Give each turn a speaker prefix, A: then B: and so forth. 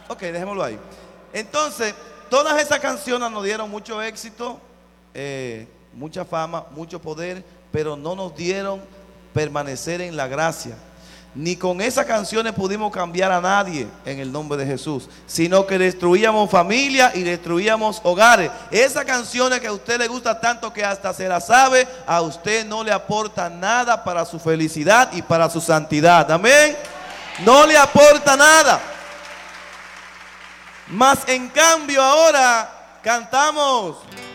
A: Ok, dejémoslo ahí. Entonces, todas esas canciones nos dieron mucho éxito, mucha fama, mucho poder, pero no nos dieron permanecer en la gracia. Ni con esas canciones pudimos cambiar a nadie en el nombre de Jesús, sino que destruíamos familia y destruíamos hogares. Esas canciones que a usted le gusta tanto que hasta se las sabe, a usted no le aporta nada para su felicidad y para su santidad. Amén. No le aporta nada. Mas en cambio ahora cantamos